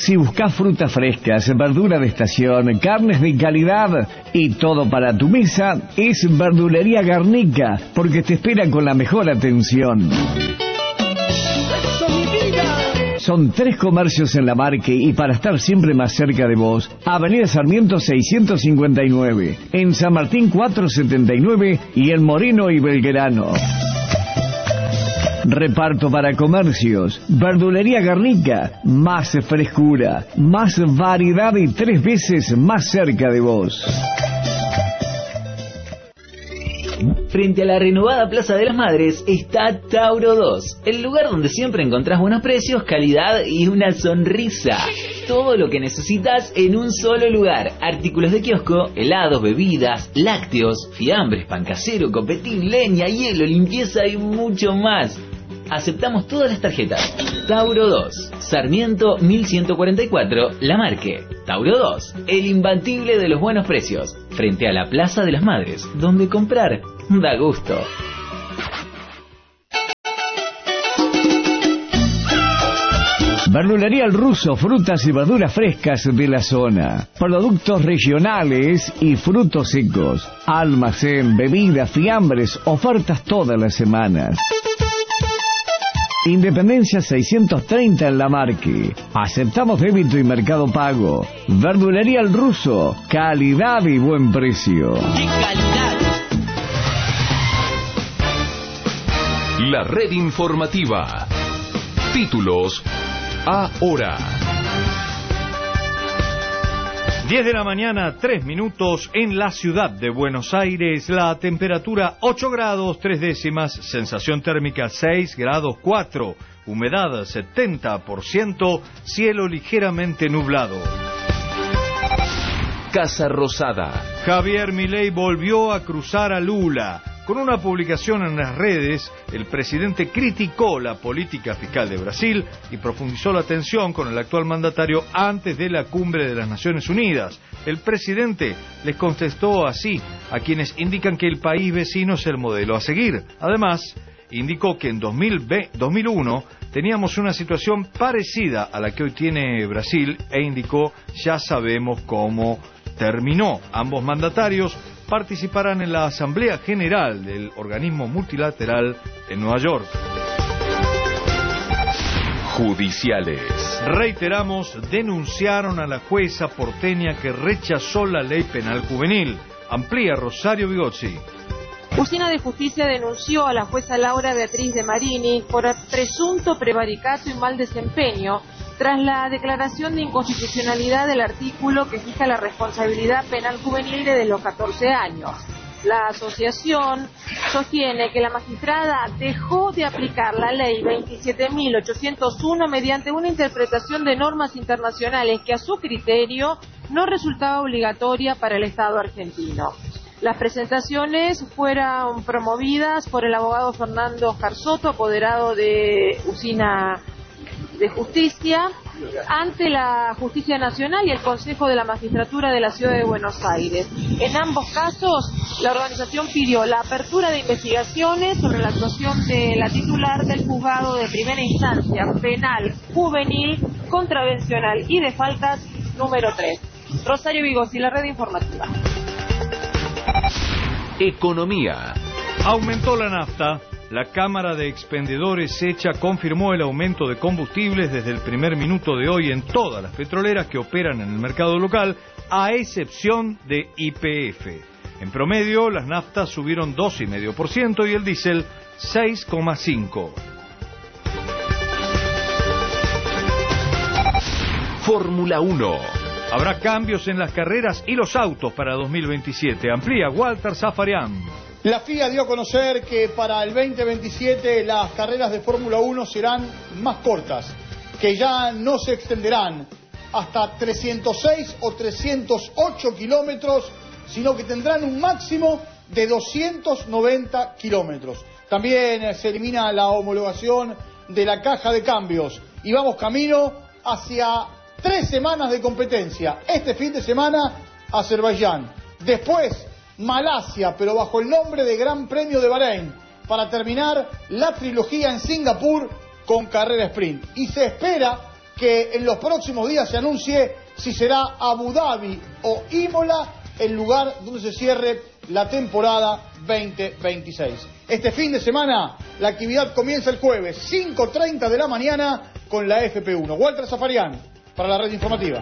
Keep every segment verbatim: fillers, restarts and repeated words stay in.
Si buscas frutas frescas, verdura de estación, carnes de calidad y todo para tu mesa, es Verdulería Garnica, porque te espera con la mejor atención. Son tres comercios en La Marque y para estar siempre más cerca de vos, Avenida Sarmiento seiscientos cincuenta y nueve, en San Martín cuatrocientos setenta y nueve y en Moreno y Belgrano. Reparto para comercios, Verdulería Garnica, más frescura, más variedad y tres veces más cerca de vos. Frente a la renovada Plaza de las Madres está Tauro dos, el lugar donde siempre encontrás buenos precios, calidad y una sonrisa. Todo lo que necesitas en un solo lugar. Artículos de kiosco, helados, bebidas, lácteos, fiambres, pan casero, copetín, leña, hielo, limpieza y mucho más. Aceptamos todas las tarjetas. Tauro dos, Sarmiento mil ciento cuarenta y cuatro, La Marque. Tauro dos, el imbatible de los buenos precios, frente a la Plaza de las Madres, donde comprar da gusto. Verdulería El Ruso, frutas y verduras frescas de la zona. Productos regionales y frutos secos. Almacén, bebidas, fiambres, ofertas todas las semanas. Independencia seiscientos treinta en La Marque. Aceptamos débito y mercado pago. Verdulería El Ruso, calidad y buen precio. ¡Qué calidad! La red informativa. Títulos ahora. diez de la mañana, tres minutos en la ciudad de Buenos Aires. La temperatura ocho grados, tres décimas. Sensación térmica seis grados cuatro. Humedad setenta por ciento. Cielo ligeramente nublado. Casa Rosada. Javier Milei volvió a cruzar a Lula. Con una publicación en las redes, el presidente criticó la política fiscal de Brasil y profundizó la tensión con el actual mandatario antes de la cumbre de las Naciones Unidas. El presidente les contestó así a quienes indican que el país vecino es el modelo a seguir. Además, indicó que en dos mil uno teníamos una situación parecida a la que hoy tiene Brasil e indicó ya sabemos cómo terminó. Ambos mandatarios participarán en la Asamblea General del organismo multilateral en Nueva York. Judiciales. Reiteramos, denunciaron a la jueza porteña que rechazó la ley penal juvenil. Amplía Rosario Bigozzi. Usina de Justicia denunció a la jueza Laura Beatriz de Marini por presunto prevaricato y mal desempeño tras la declaración de inconstitucionalidad del artículo que fija la responsabilidad penal juvenil desde los catorce años. La asociación sostiene que la magistrada dejó de aplicar la ley veintisiete mil ochocientos uno mediante una interpretación de normas internacionales que a su criterio no resultaba obligatoria para el Estado argentino. Las presentaciones fueron promovidas por el abogado Fernando Jarzotto, apoderado de Usina de Justicia, ante la Justicia Nacional y el Consejo de la Magistratura de la Ciudad de Buenos Aires. En ambos casos, la organización pidió la apertura de investigaciones sobre la actuación de la titular del juzgado de primera instancia penal, juvenil, contravencional y de faltas número tres. Rosario Bigozzi, la red informativa. Economía. Aumentó la nafta. La Cámara de Expendedores Secha confirmó el aumento de combustibles desde el primer minuto de hoy en todas las petroleras que operan en el mercado local, a excepción de Y P F. En promedio, las naftas subieron dos coma cinco por ciento y el diésel seis coma cinco por ciento. Fórmula uno. Habrá cambios en las carreras y los autos para dos mil veintisiete. Amplía Walter Zafarian. La F I A dio a conocer que para el veinte veintisiete las carreras de Fórmula uno serán más cortas, que ya no se extenderán hasta trescientos seis o trescientos ocho kilómetros, sino que tendrán un máximo de doscientos noventa kilómetros. También se elimina la homologación de la caja de cambios y vamos camino hacia tres semanas de competencia. Este fin de semana, Azerbaiyán. Después, Malasia, pero bajo el nombre de Gran Premio de Bahrein, para terminar la trilogía en Singapur con carrera sprint. Y se espera que en los próximos días se anuncie si será Abu Dhabi o Imola el lugar donde se cierre la temporada veinte veintiséis. Este fin de semana la actividad comienza el jueves, cinco treinta de la mañana, con la F P uno. Walter Zafarian, para la red informativa.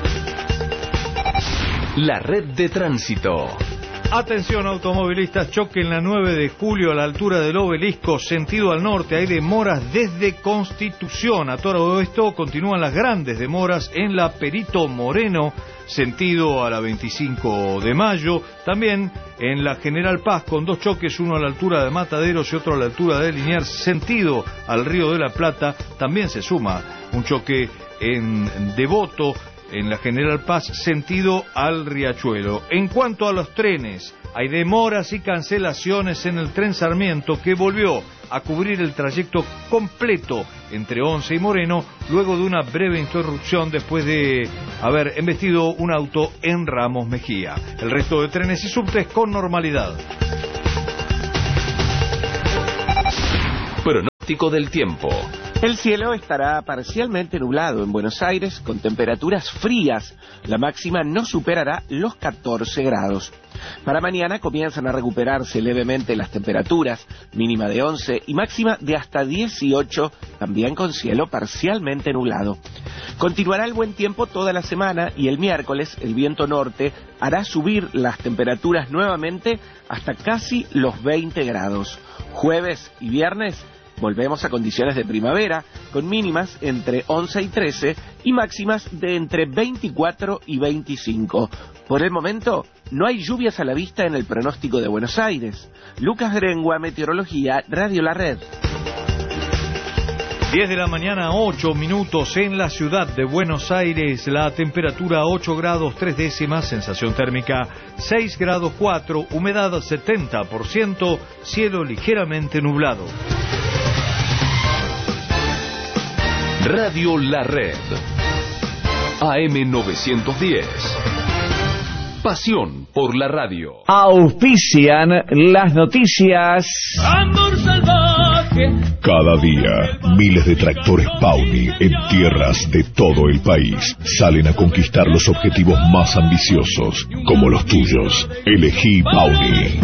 La red de tránsito. Atención automovilistas, choque en la nueve de julio a la altura del Obelisco, sentido al norte. Hay demoras desde Constitución. A todo esto continúan las grandes demoras en la Perito Moreno, sentido a la veinticinco de mayo. También en la General Paz, con dos choques, uno a la altura de Mataderos y otro a la altura de Liniers, sentido al Río de la Plata. También se suma un choque en Devoto, en la General Paz, sentido al Riachuelo. En cuanto a los trenes, hay demoras y cancelaciones en el tren Sarmiento, que volvió a cubrir el trayecto completo entre Once y Moreno, luego de una breve interrupción después de haber embestido un auto en Ramos Mejía. El resto de trenes y subtes con normalidad. Pronóstico del tiempo. El cielo estará parcialmente nublado en Buenos Aires, con temperaturas frías. La máxima no superará los catorce grados. Para mañana comienzan a recuperarse levemente las temperaturas, mínima de once y máxima de hasta dieciocho, también con cielo parcialmente nublado. Continuará el buen tiempo toda la semana y el miércoles el viento norte hará subir las temperaturas nuevamente hasta casi los veinte grados. Jueves y viernes volvemos a condiciones de primavera, con mínimas entre once y trece y máximas de entre veinticuatro y veinticinco. Por el momento, no hay lluvias a la vista en el pronóstico de Buenos Aires. Lucas Grengua, Meteorología, Radio La Red. diez de la mañana, ocho minutos en la ciudad de Buenos Aires. La temperatura ocho grados tres décimas, sensación térmica seis grados cuatro, humedad setenta por ciento, cielo ligeramente nublado. Radio La Red. A M novecientos diez. Pasión por la radio. Auspician las noticias. Amor salvaje. Cada día, miles de tractores Pauni en tierras de todo el país salen a conquistar los objetivos más ambiciosos, como los tuyos. Elegí Pauni.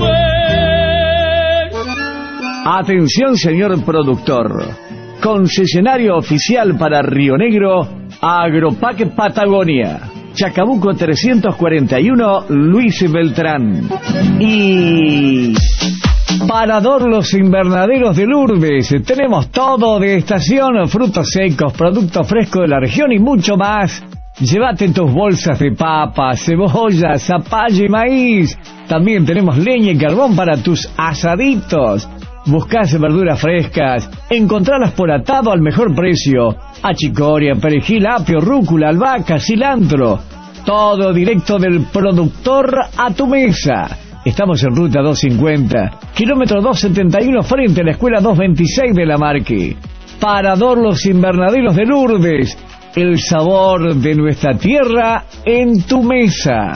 Atención, señor productor. Concesionario oficial para Río Negro, Agropac Patagonia. Chacabuco trescientos cuarenta y uno, Luis Beltrán. Y Parador Los Invernaderos de Lourdes. Tenemos todo de estación, frutos secos, productos frescos de la región y mucho más. Llévate tus bolsas de papa, cebolla, zapallo y maíz. También tenemos leña y carbón para tus asaditos. Buscás verduras frescas, encontralas por atado al mejor precio. Achicoria, perejil, apio, rúcula, albahaca, cilantro. Todo directo del productor a tu mesa. Estamos en ruta doscientos cincuenta, kilómetro doscientos setenta y uno, frente a la escuela doscientos veintiséis de La Marque. Parador Los Invernaderos de Lourdes. El sabor de nuestra tierra en tu mesa.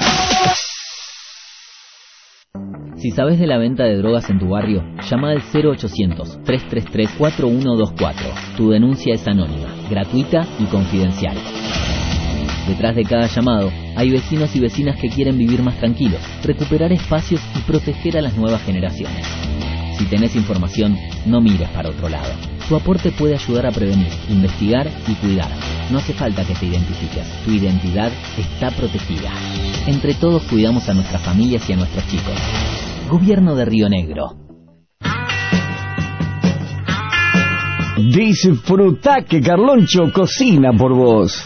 Si sabes de la venta de drogas en tu barrio, llama al cero ochocientos, trescientos treinta y tres, cuatro uno dos cuatro. Tu denuncia es anónima, gratuita y confidencial. Detrás de cada llamado, hay vecinos y vecinas que quieren vivir más tranquilos, recuperar espacios y proteger a las nuevas generaciones. Si tenés información, no mires para otro lado. Tu aporte puede ayudar a prevenir, investigar y cuidar. No hace falta que te identifiques. Tu identidad está protegida. Entre todos cuidamos a nuestras familias y a nuestros chicos. Gobierno de Río Negro. Disfruta que Carloncho cocina por vos.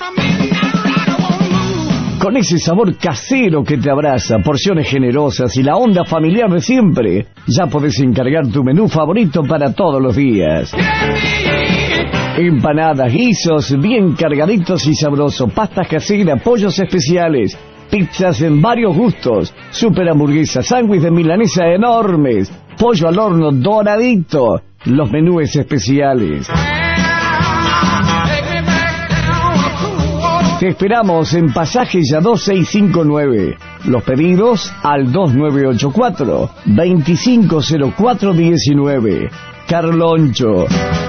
Con ese sabor casero que te abraza, porciones generosas y la onda familiar de siempre, ya podés encargar tu menú favorito para todos los días. Empanadas, guisos, bien cargaditos y sabrosos, pastas caseras, pollos especiales, pizzas en varios gustos, super hamburguesas, sándwich de milanesa enormes, pollo al horno doradito, los menúes especiales. Te esperamos en Pasaje Lladó seiscientos cincuenta y nueve. Los pedidos al dos nueve ocho cuatro, dos cinco cero cuatro uno nueve. Carloncho.